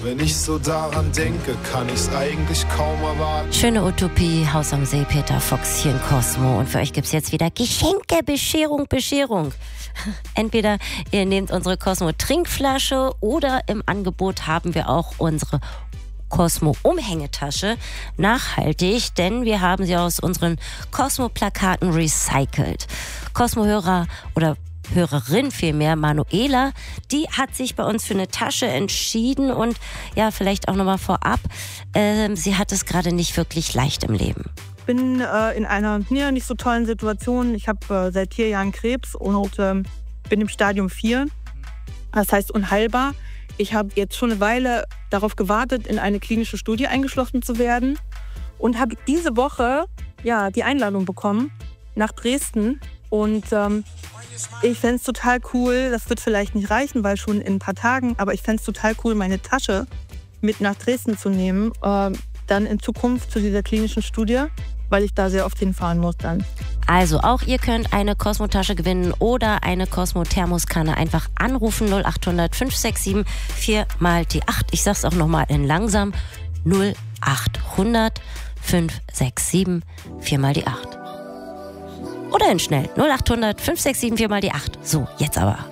Wenn ich so daran denke, kann ich's eigentlich kaum erwarten. Schöne Utopie, Haus am See, Peter Fox hier in Cosmo. Und für euch gibt's jetzt wieder Geschenke, Bescherung. Entweder ihr nehmt unsere Cosmo-Trinkflasche oder im Angebot haben wir auch unsere Cosmo-Umhängetasche. Nachhaltig, denn wir haben sie aus unseren Cosmo-Plakaten recycelt. Cosmo-Hörer oder Hörerin vielmehr, Manuela, die hat sich bei uns für eine Tasche entschieden und ja, vielleicht auch nochmal vorab, sie hat es gerade nicht wirklich leicht im Leben. Ich bin in einer nicht so tollen Situation. Ich habe seit 4 Jahren Krebs und bin im Stadium 4, das heißt unheilbar. Ich habe jetzt schon eine Weile darauf gewartet, in eine klinische Studie eingeschlossen zu werden und habe diese Woche die Einladung bekommen nach Dresden und ich fände es total cool, das wird vielleicht nicht reichen, weil schon in ein paar Tagen, aber ich fände es total cool, meine Tasche mit nach Dresden zu nehmen, dann in Zukunft zu dieser klinischen Studie, weil ich da sehr oft hinfahren muss dann. Also auch ihr könnt eine Cosmo-Tasche gewinnen oder eine Cosmo-Thermoskanne. Einfach anrufen 0800 567 4 mal die 8. Ich sag's auch nochmal in langsam 0800 567 4 mal die 8. Oder in schnell 0800 567 4 mal die 8. So, jetzt aber.